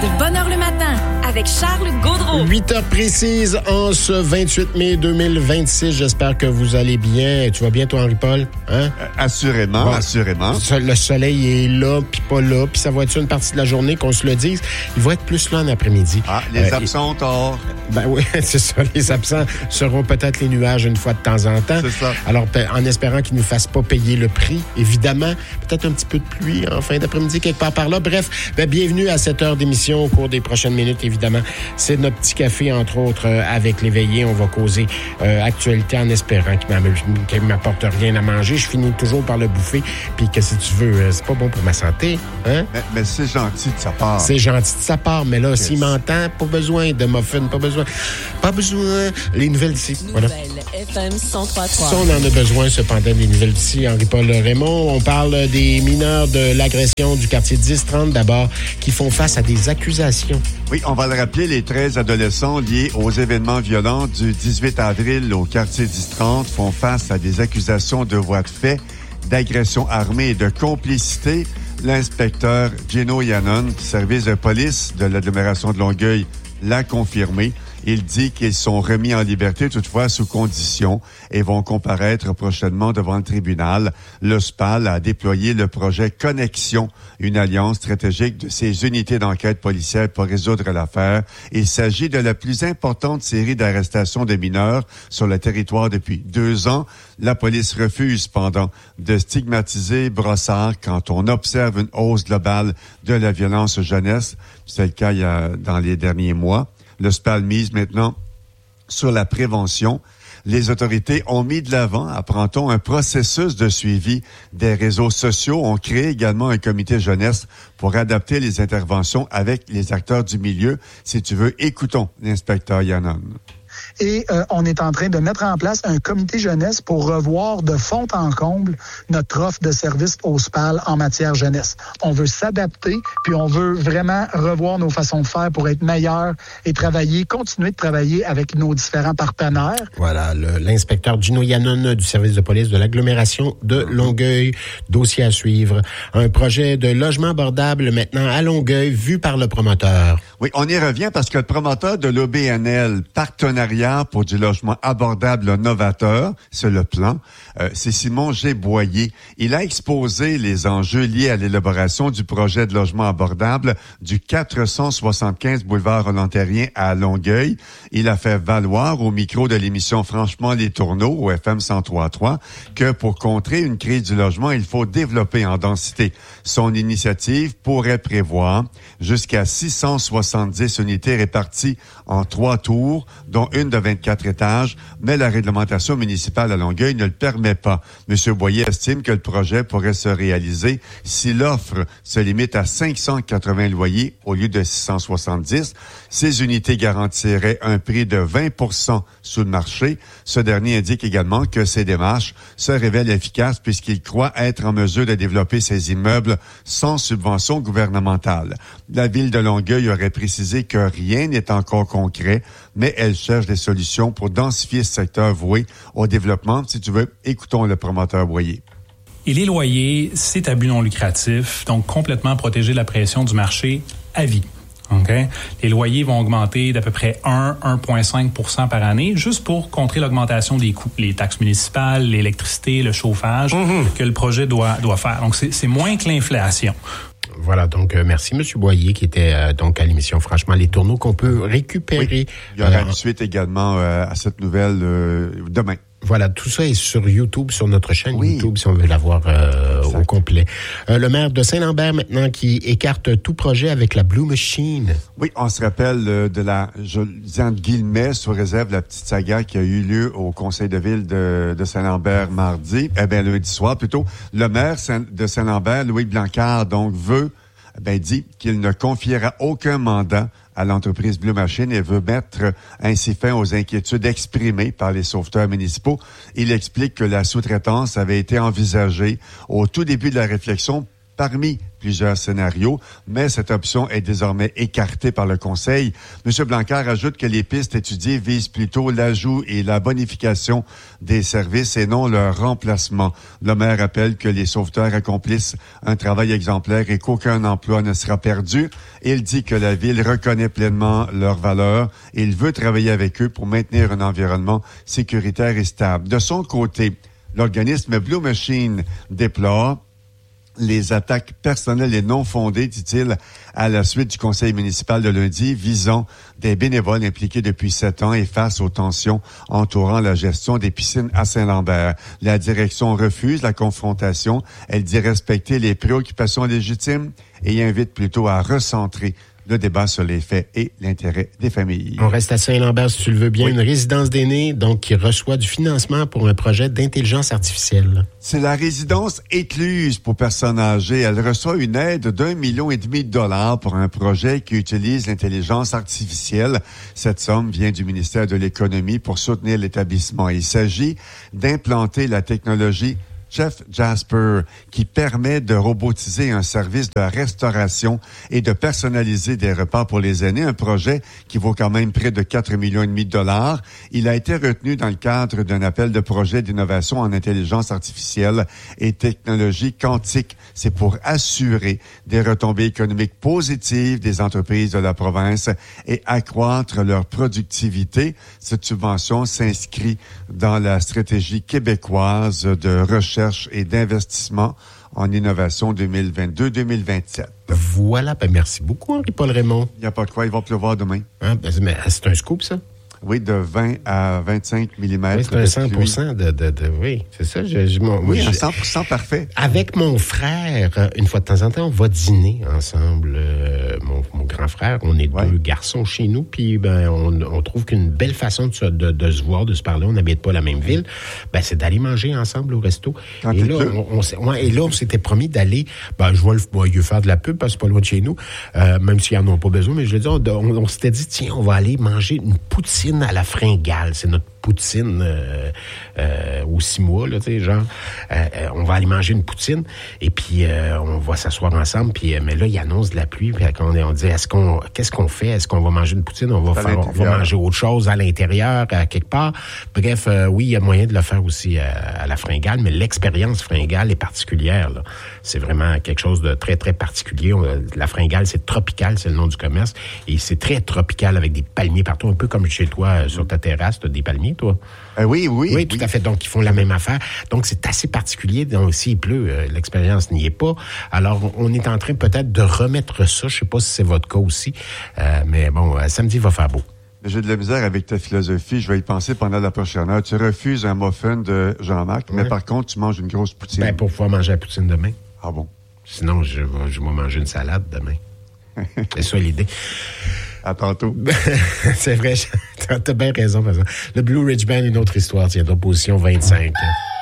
de bonne heure le matin avec Charles Gaudreau. 8 heures précises en ce 28 mai 2026. J'espère que vous allez bien. Tu vas bien, toi, Henri-Paul? Hein? Assurément, ouais. Assurément. Le soleil est là, puis pas là, puis ça va être une partie de la journée, qu'on se le dise. Il va être plus là en après-midi. Ah, les absents ont tort. Ben oui, c'est ça. Les absents seront peut-être les nuages une fois de temps en temps. C'est ça. Alors, en espérant qu'ils ne nous fassent pas payer le prix, évidemment. Peut-être un petit peu de pluie en fin d'après-midi, quelque part par là. Bref, bienvenue à cette heure d'émission au cours des prochaines minutes, évidemment. C'est notre petit café, entre autres, avec l'éveillé. On va causer actualité en espérant qu'il ne m'apporte rien à manger. Je finis toujours par le bouffer. Puis, qu'est-ce que tu veux? C'est pas bon pour ma santé. Hein? Mais c'est gentil de sa part. C'est gentil de sa part. Mais là, s'il m'entend, pas besoin de muffins, pas besoin. Pas besoin. Les nouvelles d'ici. Voilà. FM 103.3. Ça, on en a besoin, cependant, des nouvelles d'ici. Henri-Paul Raymond, on parle des mineurs de l'agression du quartier 10-30, d'abord, qui font face à des accusations. Oui, on va le rappeler, les 13 adolescents liés aux événements violents du 18 avril au quartier 10-30 font face à des accusations de voies de fait, d'agression armée et de complicité. L'inspecteur Gino Yannon, du service de police de l'agglomération de Longueuil, l'a confirmé. Il dit qu'ils sont remis en liberté, toutefois sous condition, et vont comparaître prochainement devant le tribunal. Le SPAL a déployé le projet Connexion, une alliance stratégique de ses unités d'enquête policière pour résoudre l'affaire. Il s'agit de la plus importante série d'arrestations de mineurs sur le territoire depuis 2 ans. La police refuse cependant de stigmatiser Brossard quand on observe une hausse globale de la violence jeunesse. C'est le cas dans les derniers mois. Le SPAL mise maintenant sur la prévention. Les autorités ont mis de l'avant, apprend-on, un processus de suivi des réseaux sociaux. On crée également un comité jeunesse pour adapter les interventions avec les acteurs du milieu. Si tu veux, écoutons l'inspecteur Yannon. Et on est en train de mettre en place un comité jeunesse pour revoir de fond en comble notre offre de services au SPAL en matière jeunesse. On veut s'adapter, puis on veut vraiment revoir nos façons de faire pour être meilleurs et continuer de travailler avec nos différents partenaires. Voilà, l'inspecteur Gino Yannon du service de police de l'agglomération de Longueuil. Dossier à suivre. Un projet de logement abordable maintenant à Longueuil, vu par le promoteur. Oui, on y revient parce que le promoteur de l'OBNL, partenariat pour du logement abordable novateur, c'est le plan, c'est Simon G. Boyer. Il a exposé les enjeux liés à l'élaboration du projet de logement abordable du 475 boulevard Roland-Terrien à Longueuil. Il a fait valoir au micro de l'émission Franchement les Tourneaux au FM 103.3 que pour contrer une crise du logement, il faut développer en densité. Son initiative pourrait prévoir jusqu'à 670 unités réparties en 3 tours, dont une de 24 étages, mais la réglementation municipale à Longueuil ne le permet pas. M. Boyer estime que le projet pourrait se réaliser si l'offre se limite à 580 loyers au lieu de 670. Ces unités garantiraient un prix de 20% sous le marché. Ce dernier indique également que ces démarches se révèlent efficaces puisqu'il croit être en mesure de développer ces immeubles sans subvention gouvernementale. La ville de Longueuil aurait précisé que rien n'est encore concret, mais elle cherche des solutions pour densifier ce secteur voué au développement. Si tu veux, écoutons le promoteur Boyer. Et les loyers, c'est à but non lucratif, donc complètement protéger de la pression du marché à vie. Okay? Les loyers vont augmenter d'à peu près 1,5% par année, juste pour contrer l'augmentation des coûts, les taxes municipales, l'électricité, le chauffage que le projet doit faire. Donc, c'est moins que l'inflation. Voilà, donc merci M. Boyer qui était donc à l'émission Franchement les Tourneaux qu'on peut récupérer. Oui, il y aura une suite également à cette nouvelle demain. Voilà, tout ça est sur YouTube, sur notre chaîne YouTube, si on veut la voir au complet. Le maire de Saint-Lambert, maintenant, qui écarte tout projet avec la Blue Machine. Oui, on se rappelle de la, je le dis entre guillemets, sous réserve de la petite saga qui a eu lieu au conseil de ville de Saint-Lambert lundi soir plutôt. Le maire de Saint-Lambert, Louis Blancard, donc, dit qu'il ne confiera aucun mandat à l'entreprise Blue Machine et veut mettre ainsi fin aux inquiétudes exprimées par les sauveteurs municipaux. Il explique que la sous-traitance avait été envisagée au tout début de la réflexion parmi plusieurs scénarios, mais cette option est désormais écartée par le Conseil. M. Blanquer ajoute que les pistes étudiées visent plutôt l'ajout et la bonification des services et non leur remplacement. Le maire rappelle que les sauveteurs accomplissent un travail exemplaire et qu'aucun emploi ne sera perdu. Il dit que la Ville reconnaît pleinement leurs valeurs et il veut travailler avec eux pour maintenir un environnement sécuritaire et stable. De son côté, l'organisme Blue Machine déplore les attaques personnelles et non fondées, dit-il, à la suite du conseil municipal de lundi, visant des bénévoles impliqués depuis 7 ans et face aux tensions entourant la gestion des piscines à Saint-Lambert. La direction refuse la confrontation. Elle dit respecter les préoccupations légitimes et invite plutôt à recentrer le débat sur les faits et l'intérêt des familles. On reste à Saint-Lambert, si tu le veux bien. Oui. Une résidence d'aînés, donc, qui reçoit du financement pour un projet d'intelligence artificielle. C'est la résidence Écluse pour personnes âgées. Elle reçoit une aide d'1,5 million pour un projet qui utilise l'intelligence artificielle. Cette somme vient du ministère de l'Économie pour soutenir l'établissement. Il s'agit d'implanter la technologie Chef Jasper, qui permet de robotiser un service de restauration et de personnaliser des repas pour les aînés. Un projet qui vaut quand même près de 4,5 millions. Il a été retenu dans le cadre d'un appel de projet d'innovation en intelligence artificielle et technologie quantique. C'est pour assurer des retombées économiques positives des entreprises de la province et accroître leur productivité. Cette subvention s'inscrit dans la stratégie québécoise de recherche et d'investissement en innovation 2022-2027. Voilà, merci beaucoup, Henri-Paul Raymond. Il n'y a pas de quoi, il va pleuvoir demain. Hein, mais c'est un scoop, ça? Oui, de 20 à 25 mm. Oui, c'est un 100% de oui, c'est ça. Oui, un 100% parfait. Avec mon frère, une fois de temps en temps, on va dîner ensemble. Mon grand frère, on est deux garçons chez nous, puis on trouve qu'une belle façon de se voir, de se parler, on n'habite pas la même ville, c'est d'aller manger ensemble au resto. Et là, on s'était promis d'aller, je vais lui faire de la pub, parce que c'est pas loin de chez nous, même s'ils n'en ont pas besoin, mais je veux dire, on s'était dit, tiens, on va aller manger une poutine à la fringale. C'est notre poutine aux 6 mois, là, tu sais, genre. On va aller manger une poutine et puis on va s'asseoir ensemble. Puis, mais là, il annonce de la pluie. Puis on dit, qu'est-ce qu'on fait? Est-ce qu'on va manger une poutine? On va manger autre chose à l'intérieur, quelque part. Bref, oui, il y a moyen de le faire aussi à la fringale, mais l'expérience fringale est particulière, là. C'est vraiment quelque chose de très, très particulier. La fringale, c'est tropical, c'est le nom du commerce. Et c'est très tropical avec des palmiers partout, un peu comme chez toi, sur ta terrasse, tu as des palmiers, toi. Oui, tout à fait. Donc, ils font la même affaire. Donc, c'est assez particulier. Donc, s'il pleut, l'expérience n'y est pas. Alors, on est en train peut-être de remettre ça. Je sais pas si c'est votre cas aussi. Mais bon, samedi va faire beau. J'ai de la misère avec ta philosophie. Je vais y penser pendant la prochaine heure. Tu refuses un muffin de Jean-Marc, mais par contre, tu manges une grosse poutine. Pour pouvoir manger la poutine demain. Ah bon? Sinon, je vais manger une salade demain. C'est ça l'idée. À tantôt. C'est vrai, t'as bien raison. Le Blue Ridge Band, une autre histoire, tiens, d'opposition 25.